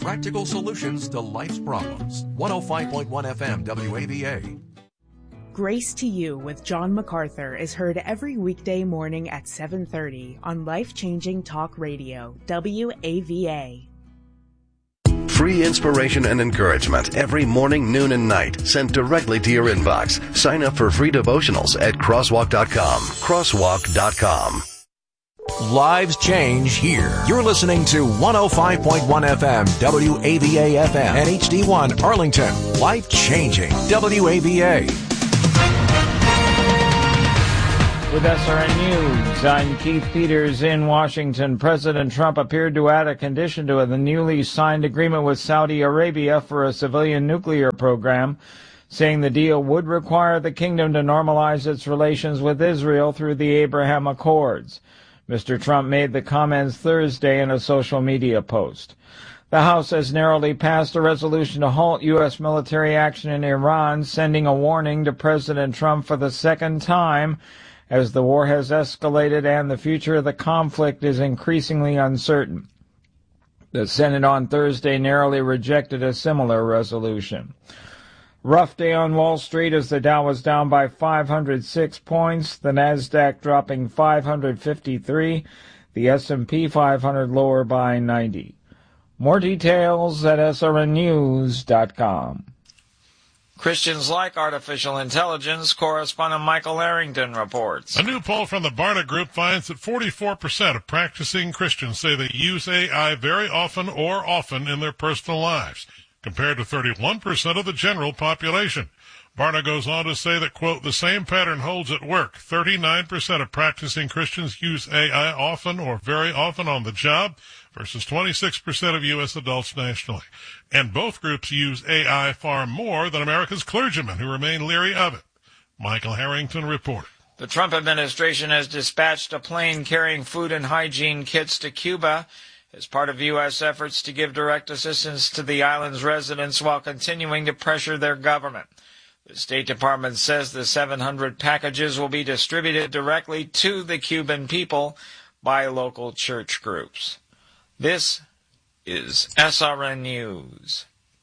practical solutions to life's problems. 105.1 FM WAVA. Grace to You with John MacArthur is heard every weekday morning at 7:30 on Life-Changing Talk Radio, WAVA. Free inspiration and encouragement every morning, noon, and night, sent directly to your inbox. Sign up for free devotionals at crosswalk.com. Crosswalk.com. Lives change here. You're listening to 105.1 FM, WAVA FM, and HD1 Arlington. Life changing, WAVA. With SRN News, I'm Keith Peters in Washington. President Trump appeared to add a condition to the newly signed agreement with Saudi Arabia for a civilian nuclear program, saying the deal would require the kingdom to normalize its relations with Israel through the Abraham Accords. Mr. Trump made the comments Thursday in a social media post. The House has narrowly passed a resolution to halt U.S. military action in Iran, sending a warning to President Trump for the second time as the war has escalated and the future of the conflict is increasingly uncertain. The Senate on Thursday narrowly rejected a similar resolution. Rough day on Wall Street as the Dow was down by 506 points, the Nasdaq dropping 553, the S&P 500 lower by 90. More details at srnnews.com. Christians like artificial intelligence, correspondent Michael Arrington reports. A new poll from the Barna Group finds that 44% of practicing Christians say they use AI very often or often in their personal lives, compared to 31% of the general population. Barna goes on to say that, quote, the same pattern holds at work. 39% of practicing Christians use AI often or very often on the job versus 26% of U.S. adults nationally. And both groups use AI far more than America's clergymen, who remain leery of it. Michael Harrington reported. The Trump administration has dispatched a plane carrying food and hygiene kits to Cuba as part of U.S. efforts to give direct assistance to the island's residents while continuing to pressure their government. The State Department says the 700 packages will be distributed directly to the Cuban people by local church groups. This is SRN News.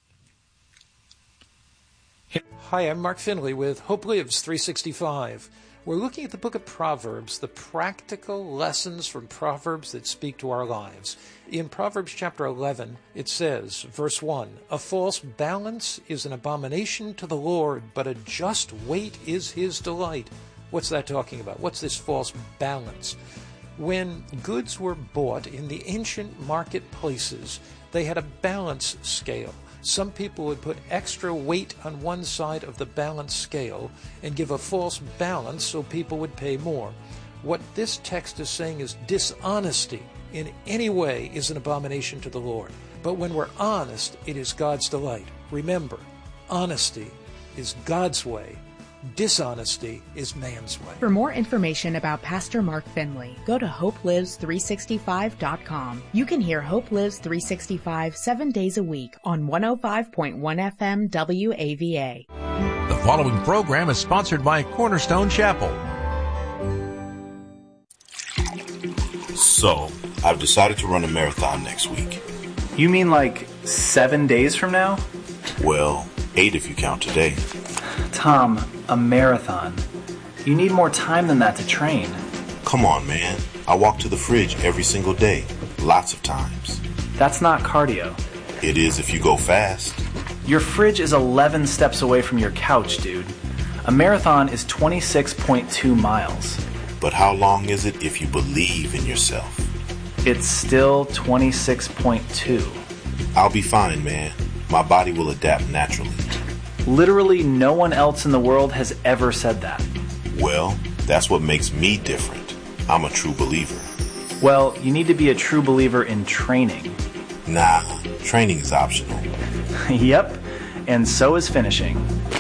Hi, I'm Mark Finley with Hope Lives 365. We're looking at the book of Proverbs, the practical lessons from Proverbs that speak to our lives. In Proverbs chapter 11, it says, verse 1, a false balance is an abomination to the Lord, but a just weight is his delight. What's that talking about? What's this false balance? When goods were bought in the ancient marketplaces, they had a balance scale. Some people would put extra weight on one side of the balance scale and give a false balance so people would pay more. What this text is saying is dishonesty in any way is an abomination to the Lord. But when we're honest, it is God's delight. Remember, honesty is God's way. Dishonesty is man's way. For more information about Pastor Mark Finley, go to HopeLives365.com. You can hear Hope Lives 365 7 days a week on 105.1 FM WAVA. The following program is sponsored by Cornerstone Chapel. So, I've decided to run a marathon next week. You mean like 7 days from now? Well, 8 if you count today. Tom, a marathon. You need more time than that to train. Come on, man. I walk to the fridge every single day, lots of times. That's not cardio. It is if you go fast. Your fridge is 11 steps away from your couch, dude. A marathon is 26.2 miles. But how long is it if you believe in yourself? It's still 26.2. I'll be fine, man. My body will adapt naturally. Literally no one else in the world has ever said that. Well, that's what makes me different. I'm a true believer. Well, you need to be a true believer in training. Nah, training is optional. Yep, and so is finishing.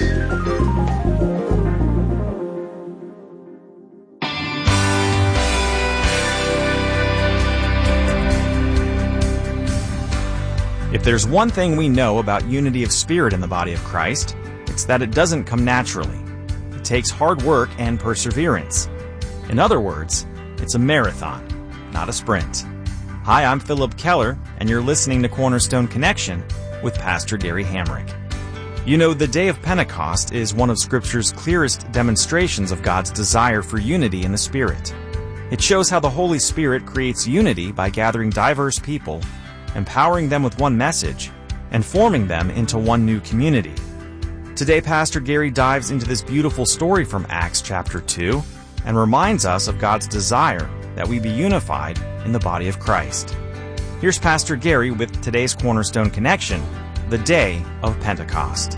If there's one thing we know about unity of spirit in the body of Christ, it's that it doesn't come naturally. It takes hard work and perseverance. In other words, it's a marathon, not a sprint. Hi, I'm Philip Keller, and you're listening to Cornerstone Connection with Pastor Gary Hamrick. You know, the day of Pentecost is one of Scripture's clearest demonstrations of God's desire for unity in the Spirit. It shows how the Holy Spirit creates unity by gathering diverse people, empowering them with one message, and forming them into one new community. Today, Pastor Gary dives into this beautiful story from Acts chapter 2 and reminds us of God's desire that we be unified in the body of Christ. Here's Pastor Gary with today's Cornerstone Connection, the day of Pentecost.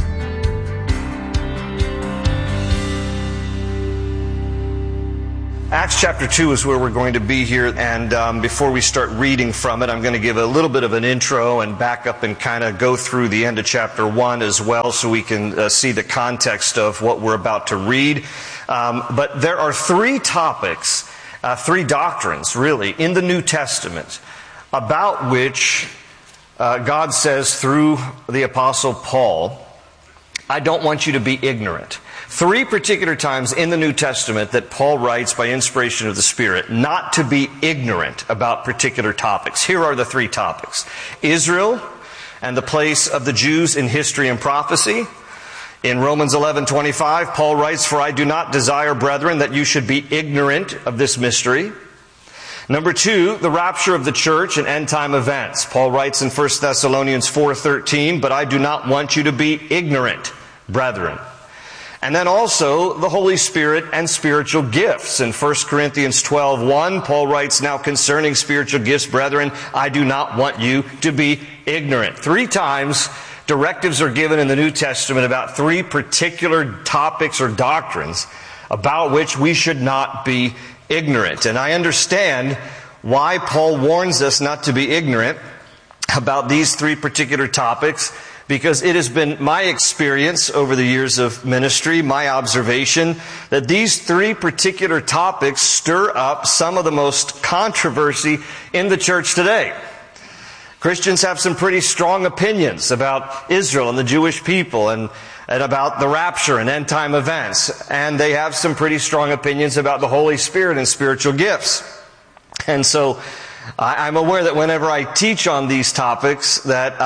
Acts chapter 2 is where we're going to be here, and before we start reading from it, I'm going to give a little bit of an intro and back up and kind of go through the end of chapter 1 as well so we can see the context of what we're about to read. But there are three topics, three doctrines really, in the New Testament about which God says through the Apostle Paul, I don't want you to be ignorant. Three particular times in the New Testament that Paul writes by inspiration of the Spirit not to be ignorant about particular topics. Here are the three topics. Israel and the place of the Jews in history and prophecy. In Romans 11:25, Paul writes, For I do not desire, brethren, that you should be ignorant of this mystery. Number two, the rapture of the church and end-time events. Paul writes in 1 Thessalonians 4:13, But I do not want you to be ignorant, brethren. And then also the Holy Spirit and spiritual gifts. In 1 Corinthians 12:1, Paul writes, Now concerning spiritual gifts, brethren, I do not want you to be ignorant. Three times directives are given in the New Testament about three particular topics or doctrines about which we should not be ignorant. And I understand why Paul warns us not to be ignorant about these three particular topics, because it has been my experience over the years of ministry, my observation, that these three particular topics stir up some of the most controversy in the church today. Christians have some pretty strong opinions about Israel and the Jewish people and about the rapture and end-time events. And they have some pretty strong opinions about the Holy Spirit and spiritual gifts. And so I'm aware that whenever I teach on these topics, that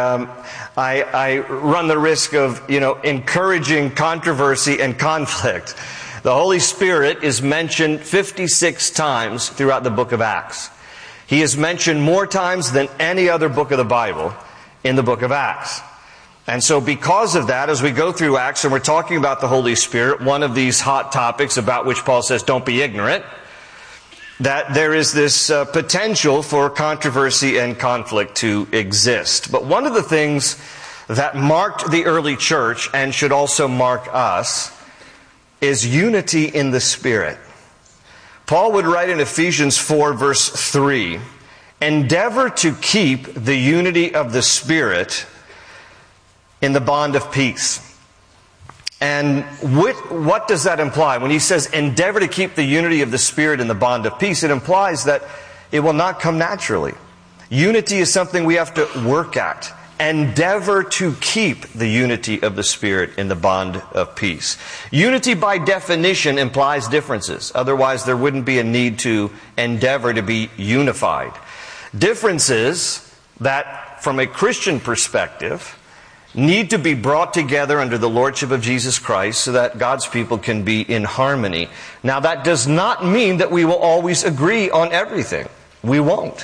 I run the risk of, encouraging controversy and conflict. The Holy Spirit is mentioned 56 times throughout the book of Acts. He is mentioned more times than any other book of the Bible in the book of Acts. And so because of that, as we go through Acts and we're talking about the Holy Spirit, one of these hot topics about which Paul says, don't be ignorant, that there is this potential for controversy and conflict to exist. But one of the things that marked the early church and should also mark us is unity in the Spirit. Paul would write in Ephesians 4 verse 3, Endeavor to keep the unity of the Spirit in the bond of peace. And what does that imply? When he says endeavor to keep the unity of the Spirit in the bond of peace, it implies that it will not come naturally. Unity is something we have to work at. Endeavor to keep the unity of the Spirit in the bond of peace. Unity by definition implies differences. Otherwise, there wouldn't be a need to endeavor to be unified. Differences that, from a Christian perspective, need to be brought together under the lordship of Jesus Christ so that God's people can be in harmony. Now, that does not mean that we will always agree on everything. We won't.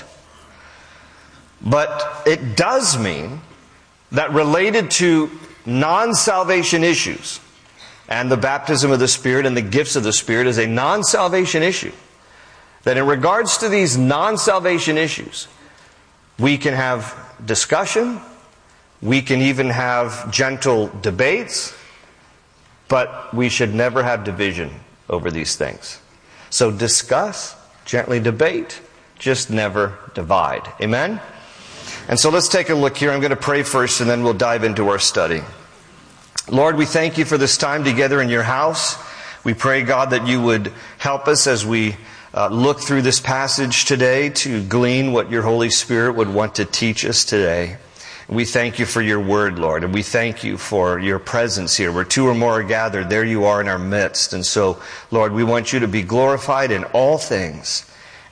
But it does mean that related to non-salvation issues, and the baptism of the Spirit and the gifts of the Spirit is a non-salvation issue, that in regards to these non-salvation issues, we can have discussion, we can even have gentle debates, but we should never have division over these things. So discuss, gently debate, just never divide. Amen? And so let's take a look here. I'm going to pray first and then we'll dive into our study. Lord, we thank you for this time together in your house. We pray, God, that you would help us as we look through this passage today to glean what your Holy Spirit would want to teach us today. We thank you for your word, Lord, and we thank you for your presence here. Where two or more are gathered, there you are in our midst. And so, Lord, we want you to be glorified in all things.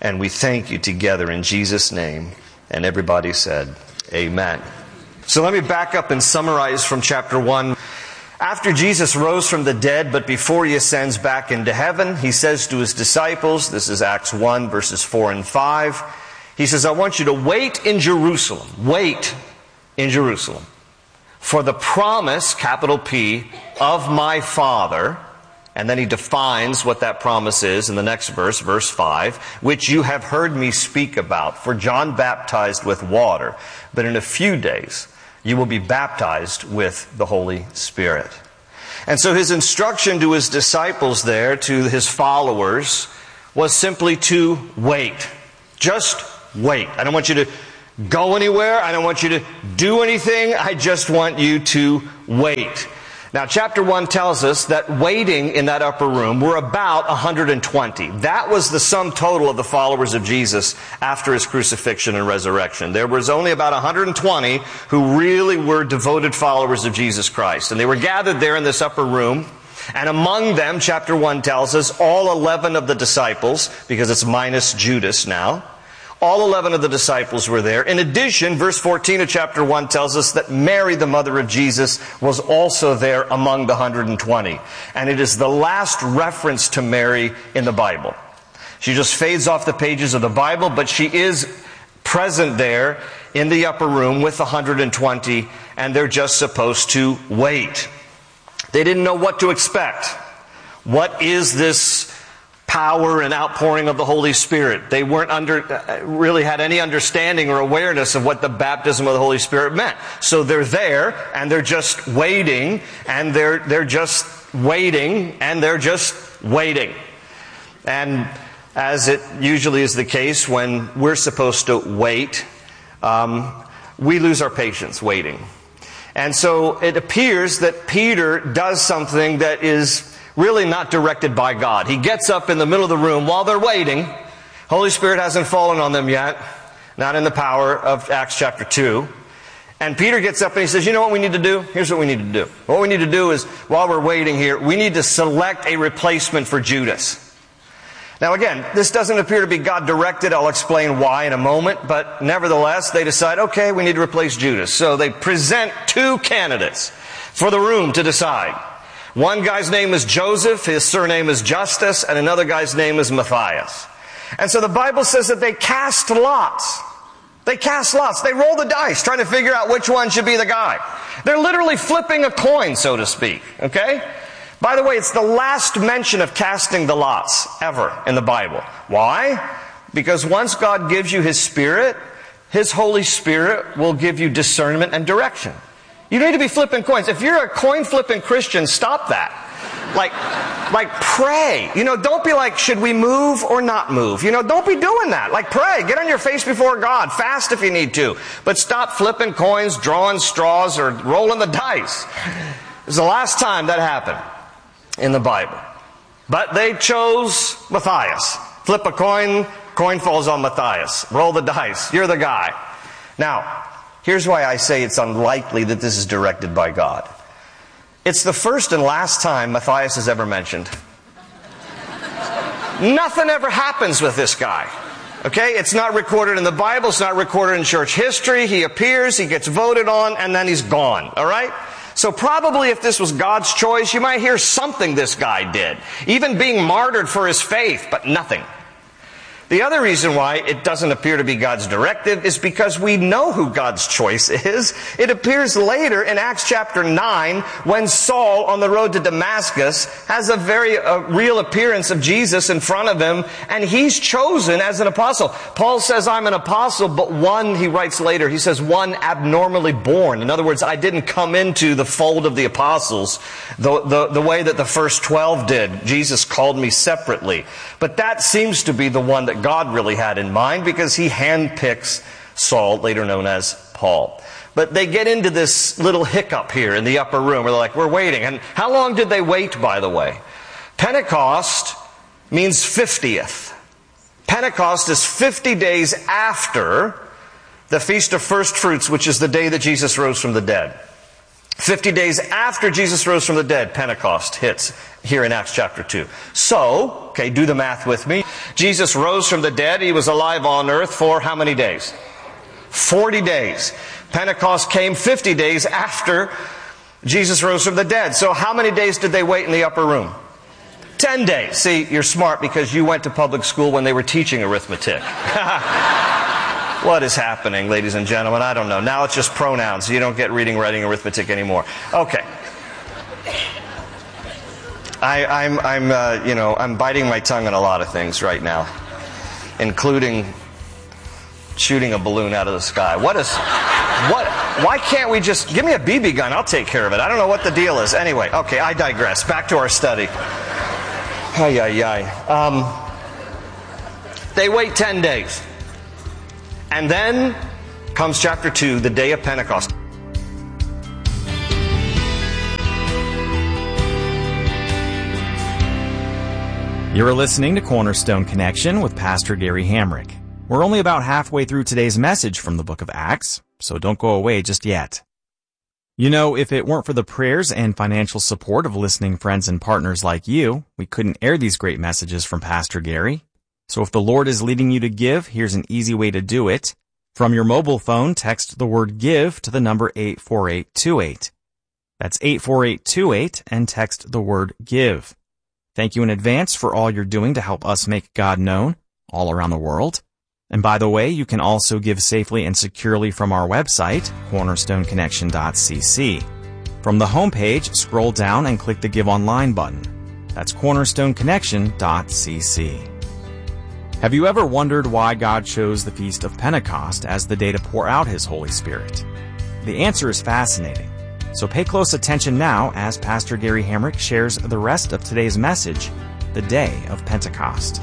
And we thank you together in Jesus' name. And everybody said, amen. So let me back up and summarize from chapter 1. After Jesus rose from the dead, but before he ascends back into heaven, he says to his disciples, this is Acts 1, verses 4 and 5, he says, I want you to wait in Jerusalem. Wait in Jerusalem for the promise, capital P, of my Father. And then he defines what that promise is in the next verse, verse 5, which you have heard me speak about. For John baptized with water, but in a few days you will be baptized with the Holy Spirit. And so his instruction to his disciples there, to his followers, was simply to wait. Just wait. I don't want you to go anywhere. I don't want you to do anything. I just want you to wait. Now, chapter 1 tells us that waiting in that upper room were about 120. That was the sum total of the followers of Jesus after his crucifixion and resurrection. There was only about 120 who really were devoted followers of Jesus Christ. And they were gathered there in this upper room. And among them, chapter 1 tells us, all 11 of the disciples, because it's minus Judas now, all 11 of the disciples were there. In addition, verse 14 of chapter 1 tells us that Mary, the mother of Jesus, was also there among the 120. And it is the last reference to Mary in the Bible. She just fades off the pages of the Bible, but she is present there in the upper room with the 120, and they're just supposed to wait. They didn't know what to expect. What is this power and outpouring of the Holy Spirit? They weren't really had any understanding or awareness of what the baptism of the Holy Spirit meant. So they're there and they're just waiting and they're just waiting and they're just waiting. And as it usually is the case when we're supposed to wait, we lose our patience waiting. And so it appears that Peter does something that is really not directed by God. He gets up in the middle of the room while they're waiting. Holy Spirit hasn't fallen on them yet. Not in the power of Acts chapter 2. And Peter gets up and he says, you know what we need to do? Here's what we need to do. What we need to do is, while we're waiting here, we need to select a replacement for Judas. Now again, this doesn't appear to be God directed. I'll explain why in a moment. But nevertheless, they decide, okay, we need to replace Judas. So they present two candidates for the room to decide. One guy's name is Joseph, his surname is Justus, and another guy's name is Matthias. And so the Bible says that they cast lots. They cast lots. They roll the dice, trying to figure out which one should be the guy. They're literally flipping a coin, so to speak. Okay? By the way, it's the last mention of casting the lots ever in the Bible. Why? Because once God gives you His Spirit, His Holy Spirit will give you discernment and direction. You need to be flipping coins. If you're a coin-flipping Christian, stop that. Like pray. Don't be like, should we move or not move? Don't be doing that. Like pray. Get on your face before God. Fast if you need to. But stop flipping coins, drawing straws, or rolling the dice. It was the last time that happened in the Bible. But they chose Matthias. Flip a coin, coin falls on Matthias. Roll the dice. You're the guy. Now, here's why I say it's unlikely that this is directed by God. It's the first and last time Matthias is ever mentioned. Nothing ever happens with this guy. Okay? It's not recorded in the Bible. It's not recorded in church history. He appears, he gets voted on, and then he's gone. Alright? So probably if this was God's choice, you might hear something this guy did. Even being martyred for his faith, but nothing. The other reason why it doesn't appear to be God's directive is because we know who God's choice is. It appears later in Acts chapter 9 when Saul on the road to Damascus has a very real appearance of Jesus in front of him, and he's chosen as an apostle. Paul says, I'm an apostle, but one, he writes later, he says, one abnormally born. In other words, I didn't come into the fold of the apostles the way that the first 12 did. Jesus called me separately. But that seems to be the one that God really had in mind, because he handpicks Saul, later known as Paul. But they get into this little hiccup here in the upper room where they're like, we're waiting. And how long did they wait, by the way? Pentecost means 50th. Pentecost is 50 days after the Feast of First Fruits, which is the day that Jesus rose from the dead. 50 days after Jesus rose from the dead, Pentecost hits here in Acts chapter 2. So, okay, do the math with me. Jesus rose from the dead. He was alive on earth for how many days? 40 days. Pentecost came 50 days after Jesus rose from the dead. So how many days did they wait in the upper room? 10 days. See, you're smart because you went to public school when they were teaching arithmetic. What is happening, ladies and gentlemen? I don't know. Now it's just pronouns. You don't get reading, writing, arithmetic anymore. Okay. I'm biting my tongue on a lot of things right now, including shooting a balloon out of the sky. Why can't we just give me a BB gun? I'll take care of it. I don't know what the deal is. Anyway, okay, I digress. Back to our study. They wait 10 days. And then comes chapter 2, the day of Pentecost. You're listening to Cornerstone Connection with Pastor Gary Hamrick. We're only about halfway through today's message from the book of Acts, so don't go away just yet. You know, if it weren't for the prayers and financial support of listening friends and partners like you, we couldn't air these great messages from Pastor Gary. So if the Lord is leading you to give, here's an easy way to do it. From your mobile phone, text the word GIVE to the number 84828. That's 84828 and text the word GIVE. Thank you in advance for all you're doing to help us make God known all around the world. And by the way, you can also give safely and securely from our website, cornerstoneconnection.cc. From the homepage, scroll down and click the Give Online button. That's cornerstoneconnection.cc. Have you ever wondered why God chose the Feast of Pentecost as the day to pour out His Holy Spirit? The answer is fascinating. So pay close attention now as Pastor Gary Hamrick shares the rest of today's message, the day of Pentecost.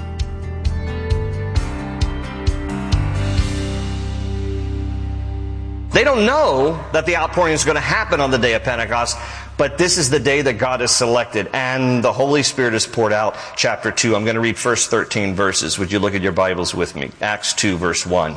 They don't know that the outpouring is going to happen on the day of Pentecost, but this is the day that God has selected, and the Holy Spirit is poured out. Chapter 2, I'm going to read first 13 verses. Would you look at your Bibles with me? Acts 2, verse 1.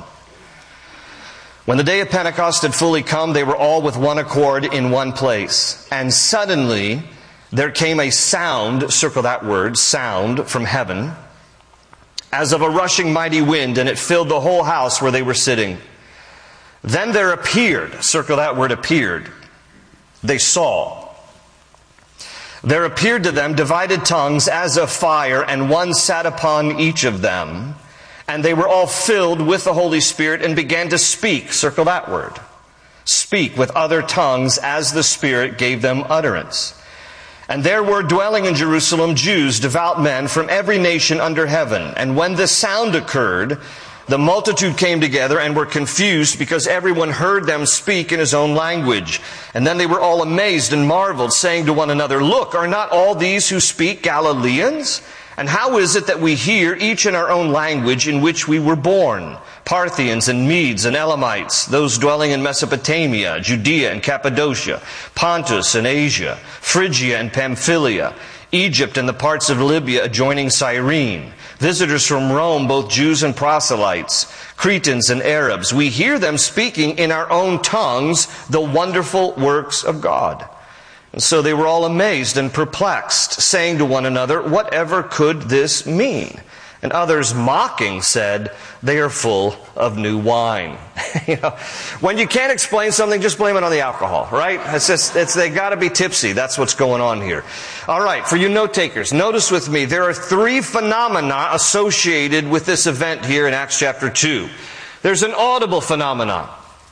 When the day of Pentecost had fully come, they were all with one accord in one place. And suddenly there came a sound, circle that word, sound, from heaven, as of a rushing mighty wind, and it filled the whole house where they were sitting. Then there appeared, circle that word, appeared. They saw. There appeared to them divided tongues as of fire, and one sat upon each of them. And they were all filled with the Holy Spirit and began to speak, circle that word, speak with other tongues as the Spirit gave them utterance. And there were dwelling in Jerusalem Jews, devout men from every nation under heaven. And when this sound occurred, the multitude came together and were confused because everyone heard them speak in his own language. And then they were all amazed and marveled, saying to one another, "Look, are not all these who speak Galileans? And how is it that we hear each in our own language in which we were born? Parthians and Medes and Elamites, those dwelling in Mesopotamia, Judea and Cappadocia, Pontus and Asia, Phrygia and Pamphylia, Egypt and the parts of Libya adjoining Cyrene, visitors from Rome, both Jews and proselytes, Cretans and Arabs. We hear them speaking in our own tongues the wonderful works of God." And so they were all amazed and perplexed, saying to one another, "Whatever could this mean?" And others mocking said, "They are full of new wine." When you can't explain something, just blame it on the alcohol, right? They gotta be tipsy. That's what's going on here. All right, for you note takers, notice with me, there are three phenomena associated with this event here in Acts chapter 2. There's an audible phenomenon.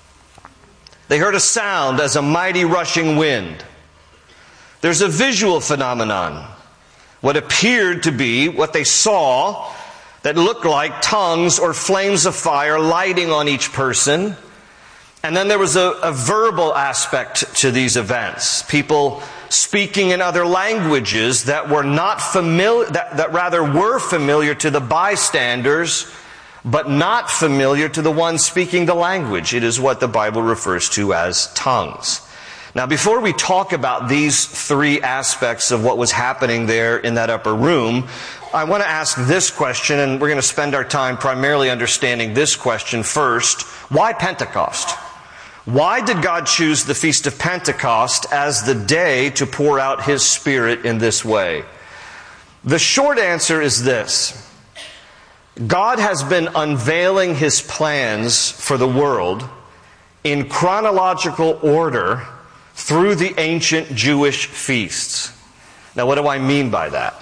They heard a sound as a mighty rushing wind. There's a visual phenomenon. What appeared to be, what they saw, that looked like tongues or flames of fire lighting on each person. And then there was a verbal aspect to these events. People speaking in other languages that were not familiar, that rather were familiar to the bystanders, but not familiar to the ones speaking the language. It is what the Bible refers to as tongues. Now, before we talk about these three aspects of what was happening there in that upper room, I want to ask this question, and we're going to spend our time primarily understanding this question first. Why Pentecost? Why did God choose the Feast of Pentecost as the day to pour out His Spirit in this way? The short answer is this. God has been unveiling His plans for the world in chronological order through the ancient Jewish feasts. Now, what do I mean by that?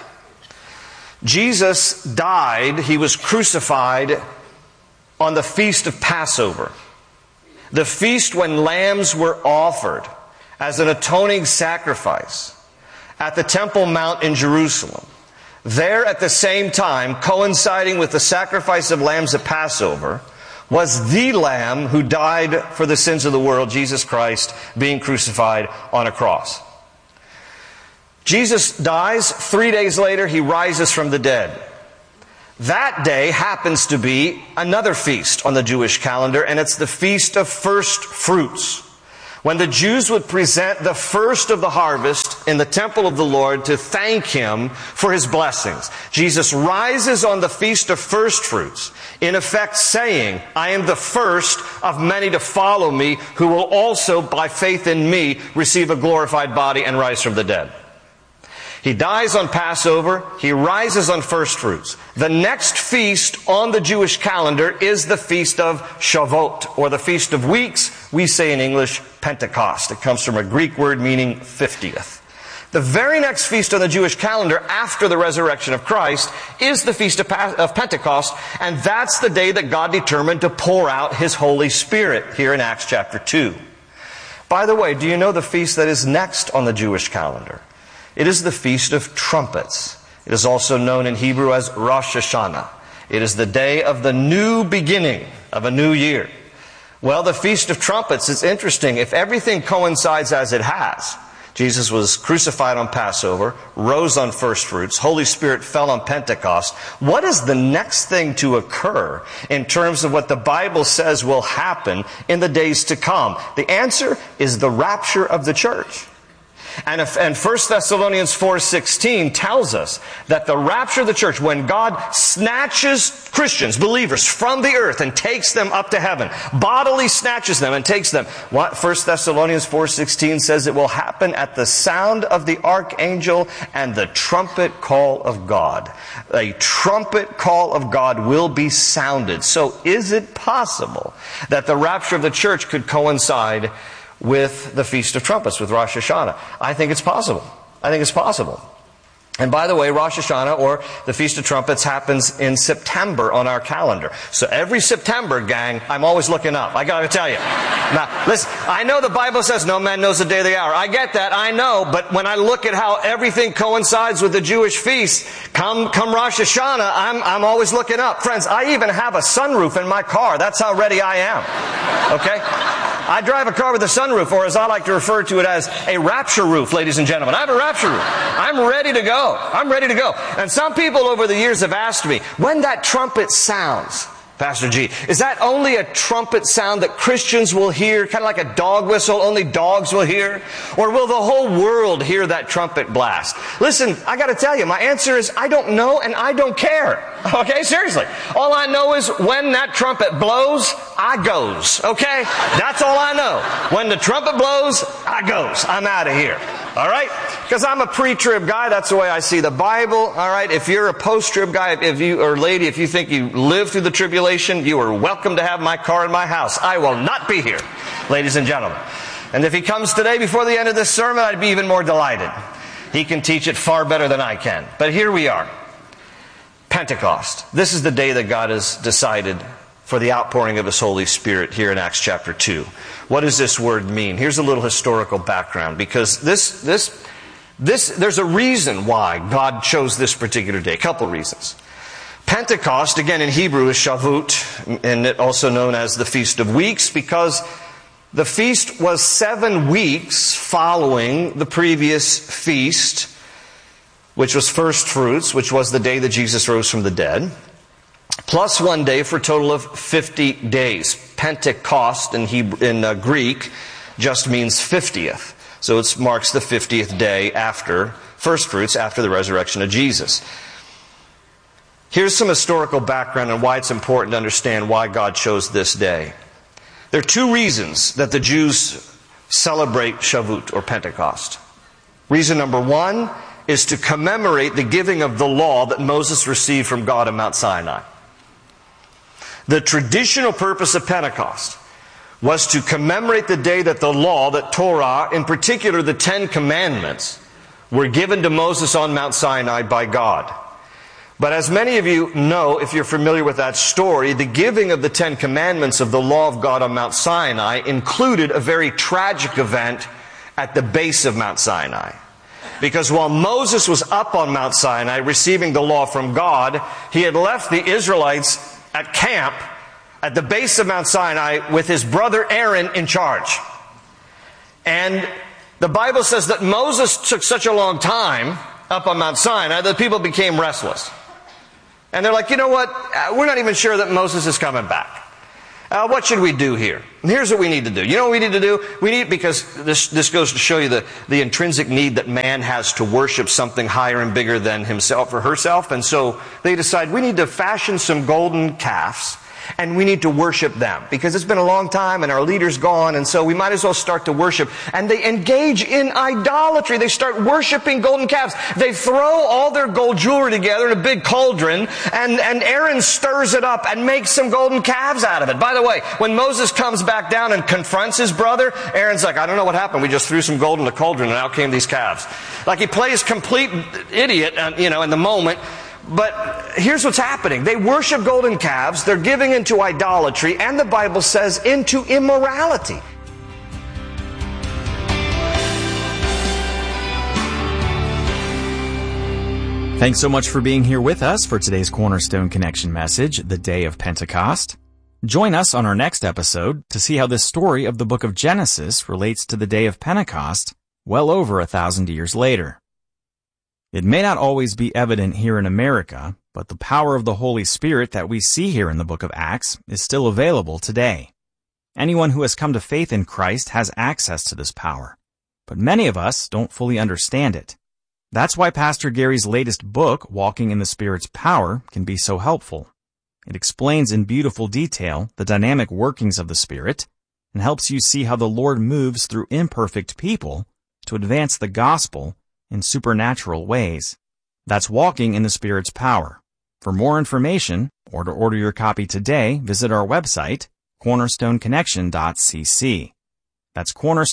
Jesus died, He was crucified on the Feast of Passover. The feast when lambs were offered as an atoning sacrifice at the Temple Mount in Jerusalem. There at the same time, coinciding with the sacrifice of lambs at Passover, was the Lamb who died for the sins of the world, Jesus Christ, being crucified on a cross. Jesus dies. 3 days later, He rises from the dead. That day happens to be another feast on the Jewish calendar, and it's the Feast of First Fruits, when the Jews would present the first of the harvest in the temple of the Lord to thank Him for His blessings. Jesus rises on the Feast of First Fruits, in effect saying, I am the first of many to follow me, who will also, by faith in me, receive a glorified body and rise from the dead. He dies on Passover. He rises on first fruits. The next feast on the Jewish calendar is the Feast of Shavuot, or the Feast of Weeks. We say in English, Pentecost. It comes from a Greek word meaning 50th. The very next feast on the Jewish calendar after the resurrection of Christ is the Feast of Pentecost, and that's the day that God determined to pour out His Holy Spirit here in Acts chapter 2. By the way, do you know the feast that is next on the Jewish calendar? It is the Feast of Trumpets. It is also known in Hebrew as Rosh Hashanah. It is the day of the new beginning of a new year. Well, the Feast of Trumpets is interesting. If everything coincides as it has, Jesus was crucified on Passover, rose on first fruits, Holy Spirit fell on Pentecost. What is the next thing to occur in terms of what the Bible says will happen in the days to come? The answer is the rapture of the church. And 1 Thessalonians 4:16 tells us that the rapture of the church, when God snatches Christians, believers, from the earth and takes them up to heaven, bodily snatches them and takes them. 1 Thessalonians 4:16 says it will happen at the sound of the archangel and the trumpet call of God. A trumpet call of God will be sounded. So is it possible that the rapture of the church could coincide with the Feast of Trumpets, with Rosh Hashanah? I think it's possible. I think it's possible. And by the way, Rosh Hashanah, or the Feast of Trumpets, happens in September on our calendar. So every September, gang, I'm always looking up. I gotta tell you. Now, listen, I know the Bible says no man knows the day or the hour. I get that, I know, but when I look at how everything coincides with the Jewish feast, come Rosh Hashanah, I'm always looking up. Friends, I even have a sunroof in my car. That's how ready I am. Okay? I drive a car with a sunroof, or as I like to refer to it as a rapture roof, ladies and gentlemen. I have a rapture roof. I'm ready to go. I'm ready to go. And some people over the years have asked me, when that trumpet sounds, Pastor G, is that only a trumpet sound that Christians will hear, kind of like a dog whistle, only dogs will hear? Or will the whole world hear that trumpet blast? Listen, I got to tell you, my answer is I don't know and I don't care. Okay, seriously. All I know is when that trumpet blows, I goes. Okay? That's all I know. When the trumpet blows, I goes. I'm out of here. All right? Because I'm a pre-trib guy. That's the way I see the Bible. All right? If you're a post-trib guy, if you think you lived through the tribulation, you are welcome to have my car in my house. I will not be here, ladies and gentlemen. And if he comes today before the end of this sermon, I'd be even more delighted. He can teach it far better than I can. But here we are. Pentecost. This is the day that God has decided for the outpouring of His Holy Spirit here in Acts chapter 2. What does this word mean? Here's a little historical background, because there's a reason why God chose this particular day. A couple reasons. Pentecost, again in Hebrew, is Shavuot, and it also known as the Feast of Weeks, because the feast was 7 weeks following the previous feast, which was first fruits, which was the day that Jesus rose from the dead, plus 1 day for a total of 50 days. Pentecost in Greek just means 50th. So it marks the 50th day after first fruits, after the resurrection of Jesus. Here's some historical background on why it's important to understand why God chose this day. There are two reasons that the Jews celebrate Shavuot or Pentecost. Reason number one is to commemorate the giving of the law that Moses received from God at Mount Sinai. The traditional purpose of Pentecost was to commemorate the day that the law, that Torah, in particular the Ten Commandments, were given to Moses on Mount Sinai by God. But as many of you know, if you're familiar with that story, the giving of the Ten Commandments of the law of God on Mount Sinai included a very tragic event at the base of Mount Sinai. Because while Moses was up on Mount Sinai receiving the law from God, he had left the Israelites at camp at the base of Mount Sinai with his brother Aaron in charge. And the Bible says that Moses took such a long time up on Mount Sinai that people became restless. And they're like, you know what? We're not even sure that Moses is coming back. What should we do here? And here's what we need to do. You know what we need to do? We need, because this goes to show you the intrinsic need that man has to worship something higher and bigger than himself or herself. And so they decide we need to fashion some golden calves and we need to worship them because it's been a long time and our leader's gone, and so we might as well start to worship. And they engage in idolatry. They start worshiping golden calves. They throw all their gold jewelry together in a big cauldron, and Aaron stirs it up and makes some golden calves out of it. By the way, when Moses comes back down and confronts his brother, Aaron's like, I don't know what happened. We just threw some gold in the cauldron and out came these calves. Like he plays complete idiot, in the moment. But here's what's happening. They worship golden calves. They're giving into idolatry. And the Bible says into immorality. Thanks so much for being here with us for today's Cornerstone Connection message, the day of Pentecost. Join us on our next episode to see how this story of the book of Genesis relates to the day of Pentecost well over 1,000 years later. It may not always be evident here in America, but the power of the Holy Spirit that we see here in the book of Acts is still available today. Anyone who has come to faith in Christ has access to this power, but many of us don't fully understand it. That's why Pastor Gary's latest book, Walking in the Spirit's Power, can be so helpful. It explains in beautiful detail the dynamic workings of the Spirit and helps you see how the Lord moves through imperfect people to advance the gospel in supernatural ways. That's Walking in the Spirit's Power. For more information, or to order your copy today, visit our website, cornerstoneconnection.cc. That's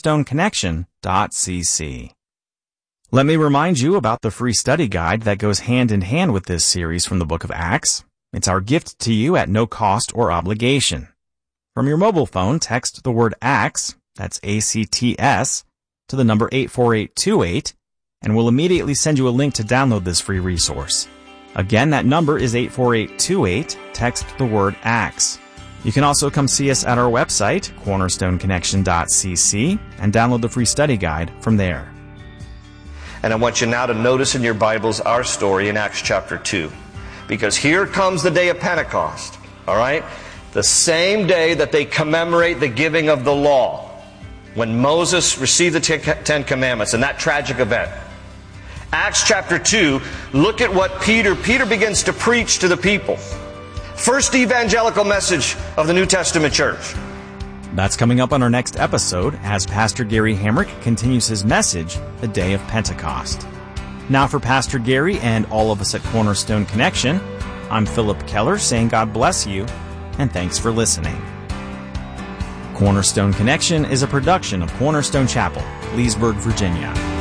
cornerstoneconnection.cc. Let me remind you about the free study guide that goes hand in hand with this series from the book of Acts. It's our gift to you at no cost or obligation. From your mobile phone, text the word ACTS, that's ACTS, to the number 84828, and we'll immediately send you a link to download this free resource. Again, that number is 84828. Text the word ACTS. You can also come see us at our website, cornerstoneconnection.cc, and download the free study guide from there. And I want you now to notice in your Bibles our story in Acts chapter 2. Because here comes the day of Pentecost, all right? The same day that they commemorate the giving of the law, when Moses received the Ten Commandments and that tragic event. Acts chapter 2, look at what Peter begins to preach to the people. First evangelical message of the New Testament church. That's coming up on our next episode as Pastor Gary Hamrick continues his message, The Day of Pentecost. Now for Pastor Gary and all of us at Cornerstone Connection, I'm Philip Keller saying God bless you and thanks for listening. Cornerstone Connection is a production of Cornerstone Chapel, Leesburg, Virginia.